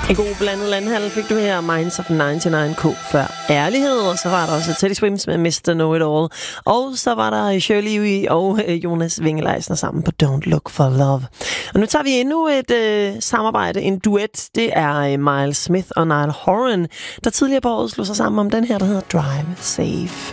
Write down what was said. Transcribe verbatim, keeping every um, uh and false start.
En god blandet landhandel fik du her, Minds of nioghalvfems K før ærlighed, og så var der også Teddy Swims med mister Know It All, og så var der Shirley og Jonas Winge-Leisner sammen på Don't Look for Love. Og nu tager vi endnu et øh, samarbejde, en duet. Det er øh, Miles Smith og Niall Horan, der tidligere på året slog sig sammen om den her, der hedder Drive Safe.